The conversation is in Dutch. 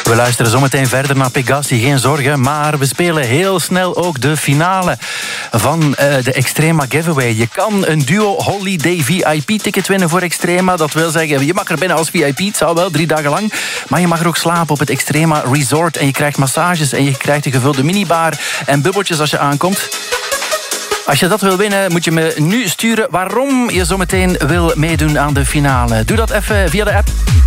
We luisteren zometeen verder naar Pegassi, geen zorgen. Maar we spelen heel snel ook de finale van de Extrema Giveaway. Je kan een duo Holiday VIP-ticket winnen voor Extrema. Dat wil zeggen, je mag er binnen als VIP, het zou wel 3 dagen lang. Maar je mag er ook slapen op het Extrema Resort. En je krijgt massages en je krijgt een gevulde minibar en bubbeltjes als je aankomt. Als je dat wil winnen, moet je me nu sturen waarom je zometeen wil meedoen aan de finale. Doe dat even via de app.